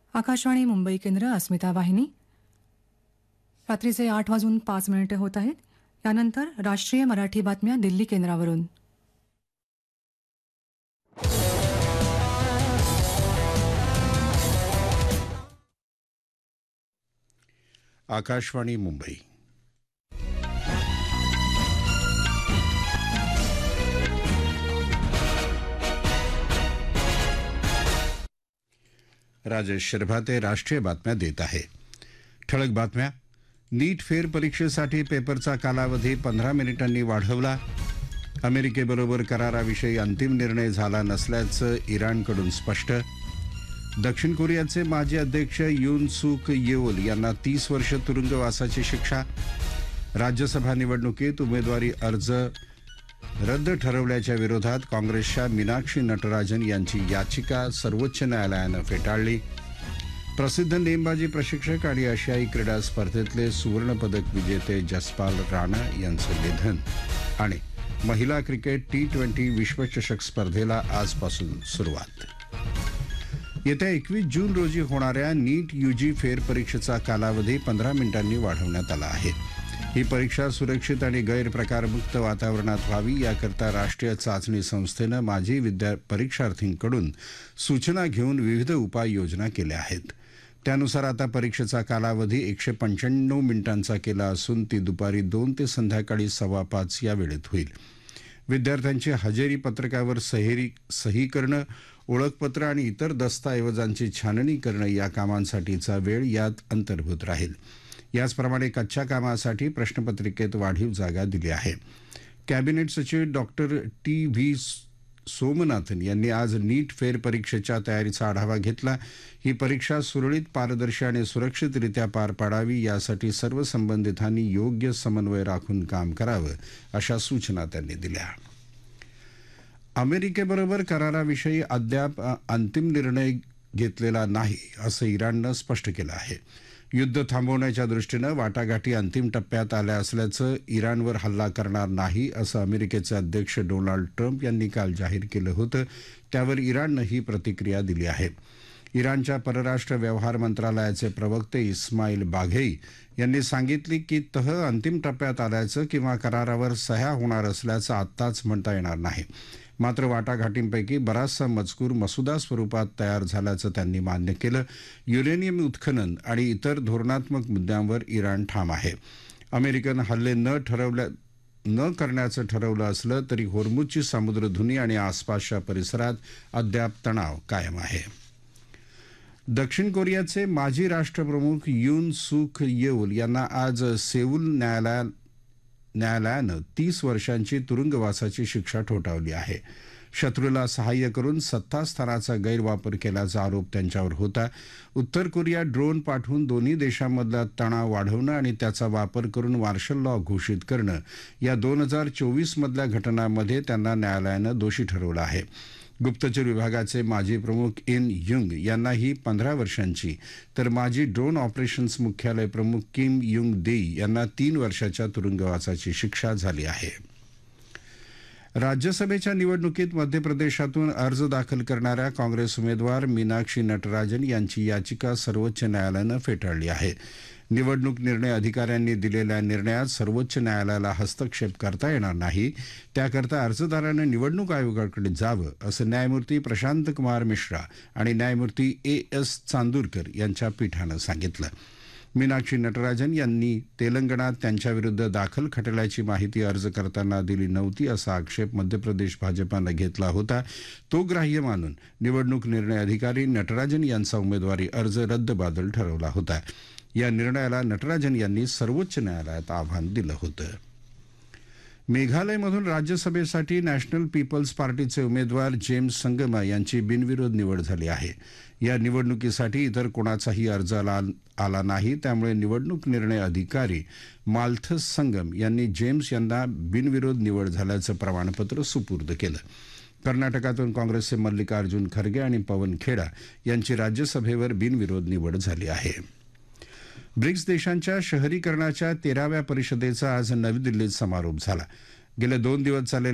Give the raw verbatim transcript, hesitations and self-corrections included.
आकाशवाणी मुंबई केंद्र अस्मिता वाहिनी रात्रीचे आठ वाजून पाच मिनिटे होत आहेत. यानंतर राष्ट्रीय मराठी बातम्या दिल्ली केंद्रावरून. आकाशवाणी मुंबई. राजेश शिरभाते राष्ट्रीय बातम्या देत आहे. ठळक बातम्या. नीट फेर परीक्षेसाठी पेपरचा कालावधी पंधरा मिनिटांनी वाढवला. अमेरिकेबरोबर कराराविषयी अंतिम निर्णय झाला नसल्याचं इराणकडून स्पष्ट. दक्षिण कोरियाचे माजी अध्यक्ष यून सूक येओल यांना तीस वर्ष तुरुंगवासाची शिक्षा. राज्यसभा निवडणुकीत उमेदवारी अर्ज रद्द ठरवल्याच्या विरोधात काँग्रेसच्या मीनाक्षी नटराजन यांची याचिका सर्वोच्च न्यायालयानं फेटाळली. प्रसिद्ध नेमबाजी प्रशिक्षक आणि आशियाई क्रीडा स्पर्धेतले सुवर्णपदक विजेते जसपाल राणा यांचं निधन. आणि महिला क्रिकेट टी ट्वेंटी विश्वचषक स्पर्धेला आजपासून सुरुवात. येत्या एकवीस जून रोजी होणाऱ्या नीट यूजी फेरपरीक्षेचा कालावधी पंधरा मिनिटांनी वाढवण्यात आला आहे. ही परीक्षा सुरक्षित आणि गैरप्रकारमुक्त वातावरणात व्हावी याकरता राष्ट्रीय चाचणी संस्थेनं माजी विद्या परीक्षार्थींकडून सूचना घेऊन विविध उपाययोजना केल्या आहेत. त्यानुसार आता परीक्षेचा कालावधी एकशे पंच्याण्णव मिनिटांचा केला असून ती दुपारी दोन ते संध्याकाळी सव्वा पाच या वेळेत होईल. विद्यार्थ्यांची हजेरी पत्रकावर सहेरी सही करणं, ओळखपत्र आणि इतर दस्तऐवजांची छाननी करणं या कामांसाठीचा वेळ यात अंतर्भूत राहील. याचप्रमाणे कच्च्या कामासाठी प्रश्नपत्रिकेत वाढीव जागा दिली आहे. कॅबिनेट सचिव डॉक्टर टी व्ही सोमनाथन यांनी आज नीट फेर परीक्षेच्या तयारीचा आढावा घेतला. ही परीक्षा सुरळीत, पारदर्शी आणि सुरक्षितरित्या पार पाडावी यासाठी सर्व संबंधितांनी योग्य समन्वय राखून काम करावं अशा सूचना त्यांनी दिल्या. अमेरिकेबरोबर कराराविषयी अद्याप अंतिम निर्णय घेतलेला नाही असं इराणनं स्पष्ट केलं आहे. युद्ध थांबवण्याच्या दृष्टीनं वाटाघाटी अंतिम टप्प्यात आल्या असल्याचं, इराणवर हल्ला करणार नाही असं अमेरिकेचे अध्यक्ष डोनाल्ड ट्रम्प यांनी काल जाहीर केलं होतं. त्यावर इराणनं ही प्रतिक्रिया दिली आहे. इराणच्या परराष्ट्र व्यवहार मंत्रालयाचे प्रवक्ते इस्माईल बाघेई यांनी सांगितले की तह अंतिम टप्प्यात आल्याचं किंवा करारावर सह्या होणार असल्याचं आत्ताच म्हणता येणार नाही. मात्र वाटाघाटींपैकी बराचसा मजकूर मसुदा स्वरूपात तयार झाल्याचं त्यांनी मान्य केलं. युरेनियम उत्खनन आणि इतर धोरणात्मक मुद्द्यांवर इराण ठाम आहे. अमेरिकन हल्ले न ठरवल्या न करण्याचं ठरवलं असलं तरी होर्मुझची सामुद्रधुनी आणि आसपासच्या परिसरात अद्याप तणाव कायम आहे. दक्षिण कोरियाचे माजी राष्ट्रप्रमुख यून सूक येओल यांना आज सेऊल न्यायालयात न्यायालयानं तीस वर्षांची तुरुंगवासाची शिक्षा ठोठावली आहे. शत्रूला सहाय्य करून सत्तास्थानाचा गैरवापर केल्याचा आरोप त्यांच्यावर होता. उत्तर कोरिया ड्रोन पाठवून दोन्ही देशांमधला तणाव वाढवणं आणि त्याचा वापर करून मार्शल लॉ घोषित करणं या दोन हजार चोवीस मधल्या घटनांमध्ये त्यांना न्यायालयानं दोषी ठरवलं आहे. गुप्तचर विभागाचे माजी प्रमुख इन युंग यांनाही पंधरा वर्षांची, तर माजी ड्रोन ऑपरेशन्स मुख्यालय प्रमुख किम युंग देई यांना तीन वर्षाच्या तुरुंगवासाची शिक्षा झाली आहे. राज्यसभेच्या निवडणुकीत मध्य प्रदेशातून अर्ज दाखल करणाऱ्या काँग्रेस उमेदवार मीनाक्षी नटराजन यांची याचिका सर्वोच्च न्यायालयानं फेटाळली आहे. निवडणूक निर्णय अधिकाऱ्यांनी दिलेल्या निर्णयात सर्वोच्च न्यायालयाला हस्तक्षेप करता येणार नाही. त्याकरता अर्जदारानं निवडणूक आयोगाकडे जावं असं न्यायमूर्ती प्रशांत कुमार मिश्रा आणि न्यायमूर्ती ए एस चांदूरकर यांच्या पीठानं सांगितलं. मीनाक्षी नटराजन यांनी तेलंगणात त्यांच्याविरुद्ध दाखल खटल्याची माहिती अर्ज करताना दिली नव्हती असा आक्षेप मध्य प्रदेश भाजपानं घेतला होता. तो ग्राह्य मानून निवडणूक निर्णय अधिकारी नटराजन यांचा उमेदवारी अर्ज रद्दबातल ठरवला होता. या निर्णयाला नटराजन यांनी सर्वोच्च न्यायालयात आव्हान दिलं होतं. मेघालयमधून राज्यसभेसाठी नॅशनल पीपल्स पार्टीचे उमेदवार जेम्स संगमा यांची बिनविरोध निवड झाली आहे. या निवडणुकीसाठी इतर कोणाचाही अर्ज आला नाही. त्यामुळे निवडणूक निर्णय अधिकारी माल्थस संगम यांनी जेम्स यांना बिनविरोध निवड झाल्याचं प्रमाणपत्र सुपूर्द केलं. कर्नाटकातून काँग्रेसचे मल्लिकार्जुन खरगे आणि पवन खेडा यांची राज्यसभेवर बिनविरोध निवड झाली आहे. ब्रिक्स देशांच्या शहरीकरणाच्या तेराव्या परिषदेचा आज नवी दिल्लीत समारोप झाला. गेले दोन दिवस चाललेल्या